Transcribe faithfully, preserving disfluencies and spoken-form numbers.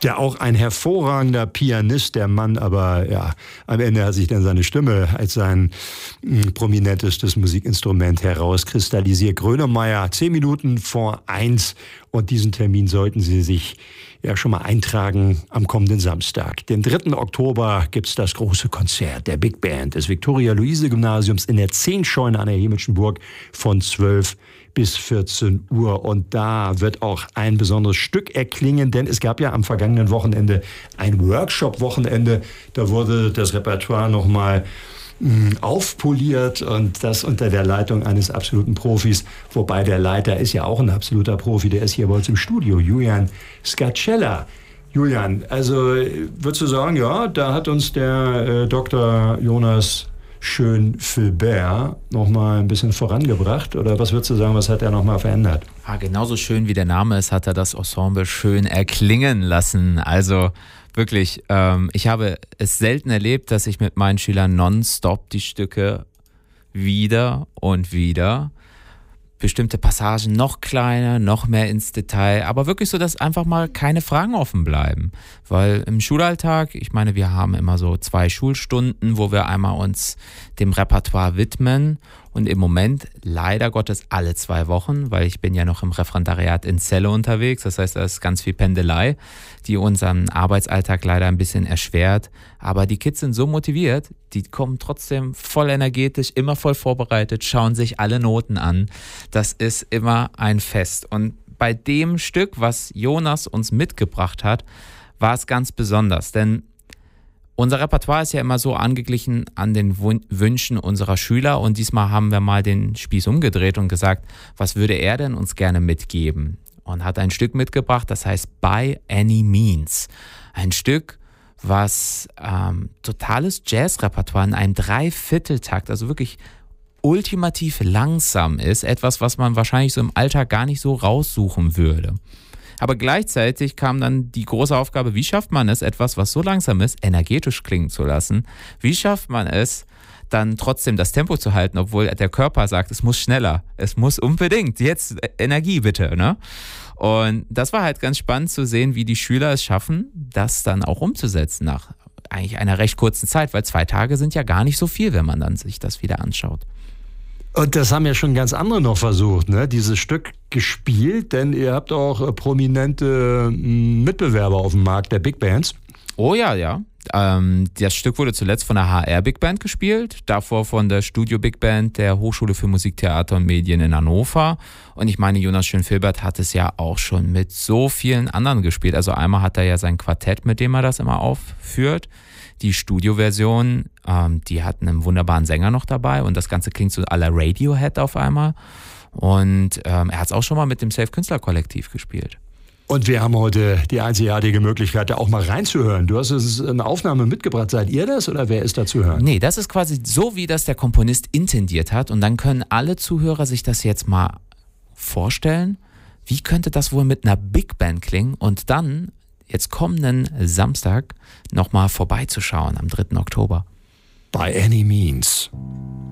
Ja, auch ein hervorragender Pianist, der Mann, aber ja, am Ende hat sich dann seine Stimme als sein mh, prominentestes Musikinstrument herauskristallisiert. Grönemeyer, zehn Minuten vor eins, und diesen Termin sollten Sie sich ja schon mal eintragen am kommenden Samstag. Den dritten Oktober gibt's das große Konzert der Big Band des Viktoria-Luise-Gymnasiums in der Zehnscheune an der Himmlischen Burg von zwölf bis vierzehn Uhr. Und da wird auch ein besonderes Stück erklingen, denn es gab ja am vergangenen Wochenende ein Workshop-Wochenende. Da wurde das Repertoire nochmal aufpoliert, und das unter der Leitung eines absoluten Profis. Wobei der Leiter ist ja auch ein absoluter Profi, der ist hier bei uns im Studio, Julian Scacella. Julian, also würdest du sagen, ja, da hat uns der äh, Doktor Jonas Schön-Filbert noch mal ein bisschen vorangebracht, oder was würdest du sagen, was hat er noch mal verändert? Ja, genauso schön wie der Name ist, hat er das Ensemble schön erklingen lassen. Also wirklich, ähm, ich habe es selten erlebt, dass ich mit meinen Schülern nonstop die Stücke wieder und wieder, bestimmte Passagen noch kleiner, noch mehr ins Detail, aber wirklich so, dass einfach mal keine Fragen offen bleiben. Weil im Schulalltag, ich meine, wir haben immer so zwei Schulstunden, wo wir einmal uns dem Repertoire widmen, und im Moment leider Gottes alle zwei Wochen, weil ich bin ja noch im Referendariat in Celle unterwegs, das heißt, da ist ganz viel Pendelei, die unseren Arbeitsalltag leider ein bisschen erschwert, aber die Kids sind so motiviert, die kommen trotzdem voll energetisch, immer voll vorbereitet, schauen sich alle Noten an, das ist immer ein Fest. Und bei dem Stück, was Jonas uns mitgebracht hat, war es ganz besonders, denn unser Repertoire ist ja immer so angeglichen an den Wünschen unserer Schüler, und diesmal haben wir mal den Spieß umgedreht und gesagt, was würde er denn uns gerne mitgeben? Und hat ein Stück mitgebracht, das heißt By Any Means. Ein Stück, was ähm, totales Jazz-Repertoire in einem Dreivierteltakt, also wirklich ultimativ langsam ist, etwas, was man wahrscheinlich so im Alltag gar nicht so raussuchen würde. Aber gleichzeitig kam dann die große Aufgabe, wie schafft man es, etwas, was so langsam ist, energetisch klingen zu lassen? Wie schafft man es, dann trotzdem das Tempo zu halten, obwohl der Körper sagt, es muss schneller, es muss unbedingt, jetzt Energie bitte, ne? Und das war halt ganz spannend zu sehen, wie die Schüler es schaffen, das dann auch umzusetzen nach eigentlich einer recht kurzen Zeit, weil zwei Tage sind ja gar nicht so viel, wenn man dann sich das wieder anschaut. Und das haben ja schon ganz andere noch versucht, ne? Dieses Stück gespielt, denn ihr habt auch prominente Mitbewerber auf dem Markt der Big Bands. Oh ja, ja. Ähm, das Stück wurde zuletzt von der H R Big Band gespielt, davor von der Studio Big Band der Hochschule für Musik, Theater und Medien in Hannover. Und ich meine, Jonas Schön-Filbert hat es ja auch schon mit so vielen anderen gespielt. Also einmal hat er ja sein Quartett, mit dem er das immer aufführt. Die Studioversion, ähm, die hat einen wunderbaren Sänger noch dabei, und das Ganze klingt so à la Radiohead auf einmal. Und ähm, er hat es auch schon mal mit dem Safe-Künstler-Kollektiv gespielt. Und wir haben heute die einzigartige Möglichkeit, da auch mal reinzuhören. Du hast es eine Aufnahme mitgebracht. Seid ihr das, oder wer ist da zu hören? Nee, das ist quasi so, wie das der Komponist intendiert hat. Und dann können alle Zuhörer sich das jetzt mal vorstellen. Wie könnte das wohl mit einer Big Band klingen? Und dann jetzt kommenden Samstag nochmal vorbeizuschauen am dritten Oktober. By Any Means.